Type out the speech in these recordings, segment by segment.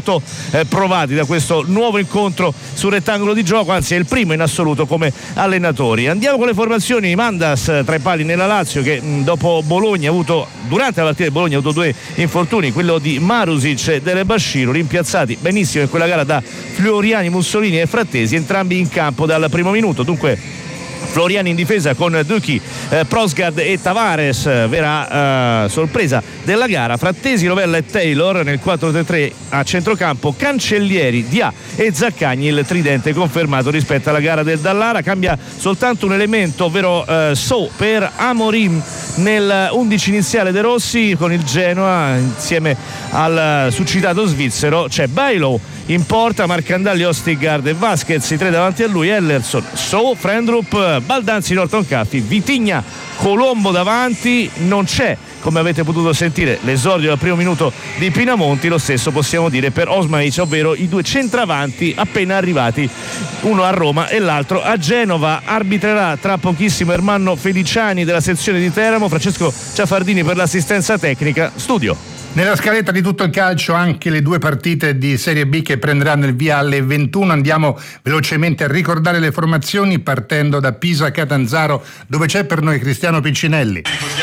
molto provati da questo nuovo incontro sul rettangolo di gioco, anzi è il primo in assoluto come allenatori. Andiamo con le formazioni. Mandas tra i pali nella Lazio, che dopo Bologna durante la partita di Bologna ha avuto due infortuni, quello di Marusic e Dele Bashiru, rimpiazzati benissimo in quella gara da Floriani, Mussolini e Frattesi, entrambi in campo dal primo minuto. Dunque Floriani in difesa con Ducchi, Prosgard e Tavares, vera sorpresa della gara. Frattesi, Rovella e Taylor nel 4-3-3 a centrocampo, Cancellieri, Dia e Zaccagni il tridente confermato rispetto alla gara del Dallara. Cambia soltanto un elemento, ovvero So per Amorim nel 11 iniziale De Rossi. Con il Genoa insieme al succitato svizzero c'è Bailo in porta, Marcandalli, Ostigard e Vasquez, i tre davanti a lui, Ellerson, So, Frendrup, Baldanzi, Norton Caffi, Vitigna, Colombo davanti. Non c'è, come avete potuto sentire, l'esordio al primo minuto di Pinamonti. Lo stesso possiamo dire per Osmaic, ovvero i due centravanti appena arrivati, uno a Roma e l'altro a Genova. Arbitrerà tra pochissimo Ermanno Feliciani della sezione di Teramo, Francesco Ciafardini per l'assistenza tecnica. Studio. Nella scaletta di tutto il calcio anche le due partite di Serie B che prenderanno il via alle 21. Andiamo velocemente a ricordare le formazioni partendo da Pisa-Catanzaro, dove c'è per noi Cristiano Piccinelli.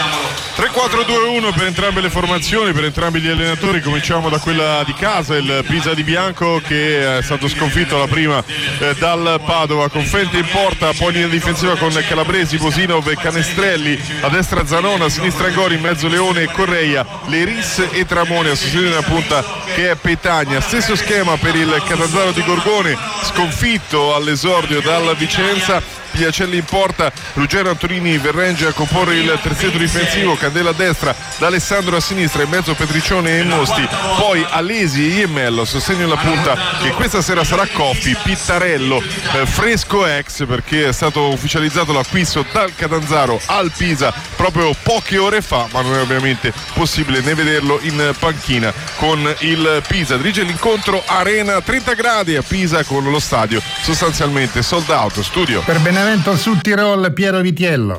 3-4-2-1 per entrambe le formazioni, per entrambi gli allenatori. Cominciamo da quella di casa, il Pisa di Bianco, che è stato sconfitto alla prima dal Padova, con Fente in porta, poi linea difensiva con Calabresi, Bosinov e Canestrelli, a destra Zanona, a sinistra Gori, in mezzo Leone e Correia, Leris e Tramone a sostenere una punta che è Petagna. Stesso schema per il Catanzaro di Gorgone, sconfitto all'esordio dalla Vicenza. Piacelli in porta, Ruggero, Antonini, Verrenge a comporre il terzetto difensivo, Candela a destra, D'Alessandro a sinistra, in mezzo Petriccione e Mosti, poi Alesi e Iemmello, sostegno alla punta che questa sera sarà Coffi, Pittarello, fresco ex, perché è stato ufficializzato l'acquisto dal Catanzaro al Pisa proprio poche ore fa, ma non è ovviamente possibile né vederlo in panchina con il Pisa. Dirige l'incontro Arena 30 gradi a Pisa, con lo stadio sostanzialmente sold out. Studio per Benevento Sud Tirol, Piero Vitiello.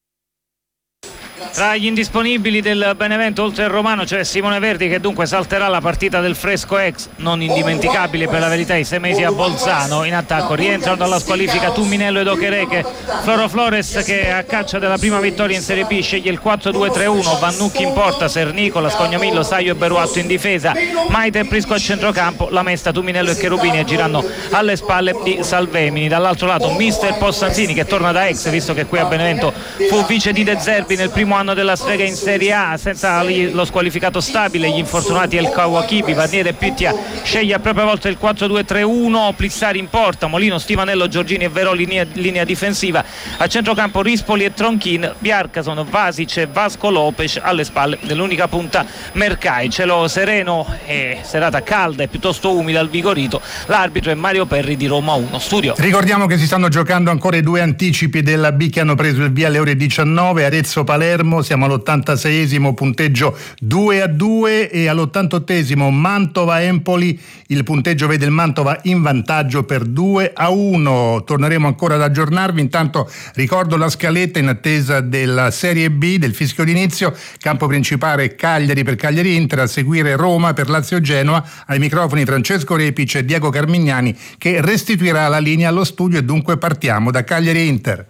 Tra gli indisponibili del Benevento, oltre al romano, c'è Simone Verdi, che dunque salterà la partita del fresco ex, non indimenticabile per la verità, i 6 mesi a Bolzano. In attacco rientrano dalla squalifica Tuminello ed Okereke, Floro Flores, che a caccia della prima vittoria in Serie B sceglie il 4-2-3-1, Vannucchi in porta, Sernicola, Scognamillo, Saio e Beruatto in difesa, Maite e Prisco a centrocampo, la Mesta, Tuminello e Cherubini giranno alle spalle di Salvemini. Dall'altro lato mister Possanzini, che torna da ex, visto che qui a Benevento fu vice di De Zerbi nel primo anno della strega in Serie A, senza lo squalificato stabile, gli infortunati El Kawakibi, Varniere e Pittia. Sceglie a propria volta il 4-2-3-1, Plissari in porta, Molino, Stivanello, Giorgini e Veroli linea difensiva, a centrocampo Rispoli e Tronchin, Bjarkason, Vasic e Vasco Lopez, alle spalle dell'unica punta Mercai. Cielo sereno e serata calda e piuttosto umida al Vigorito. L'arbitro è Mario Perri di Roma 1. Studio. Ricordiamo che si stanno giocando ancora i due anticipi della B che hanno preso il via alle ore 19, Arezzo-Palermo, siamo all'86esimo, punteggio 2-2, e all'88esimo Mantova-Empoli, il punteggio vede il Mantova in vantaggio per 2-1. Torneremo ancora ad aggiornarvi, intanto ricordo la scaletta in attesa della Serie B, del fischio d'inizio. Campo principale Cagliari per Cagliari Inter, a seguire Roma per Lazio Genoa, ai microfoni Francesco Repic e Diego Carmignani, che restituirà la linea allo studio, e dunque partiamo da Cagliari Inter,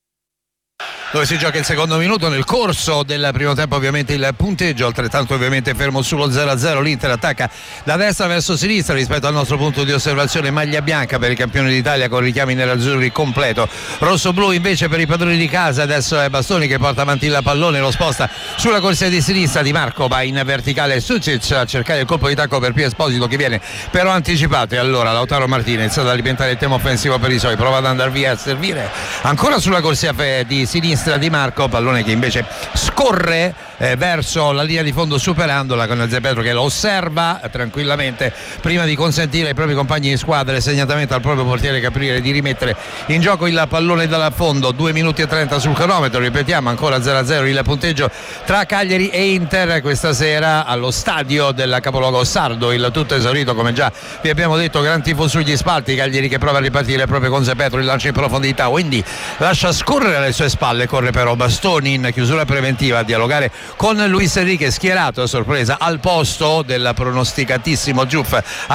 dove si gioca il secondo minuto. Nel corso del primo tempo ovviamente il punteggio altrettanto ovviamente fermo sullo 0-0. L'Inter attacca da destra verso sinistra rispetto al nostro punto di osservazione, maglia bianca per i campioni d'Italia con richiami nerazzurri completo, rosso-blu invece per i padroni di casa. Adesso è Bastoni che porta avanti il pallone, lo sposta sulla corsia di sinistra, Di Marco va in verticale, Sucic a cercare il colpo di tacco per Pio Esposito, che viene però anticipato, e allora Lautaro Martinez ad alimentare il tema offensivo per i suoi, prova ad andare via a servire ancora sulla corsia di sinistra Di Marco, pallone che invece scorre verso la linea di fondo superandola, con Zepetro che lo osserva tranquillamente prima di consentire ai propri compagni di squadra e segnatamente al proprio portiere Caprile di rimettere in gioco il pallone dal fondo. 2 minuti e 30 sul cronometro, ripetiamo ancora 0-0 il punteggio tra Cagliari e Inter questa sera allo stadio del capoluogo sardo, il tutto esaurito come già vi abbiamo detto, gran tifo sugli spalti, Cagliari che prova a ripartire proprio con Zepetro, il lancio in profondità, quindi lascia scorrere alle sue spalle, corre però Bastoni in chiusura preventiva a dialogare con Luis Enrique, schierato a sorpresa al posto del pronosticatissimo Giuff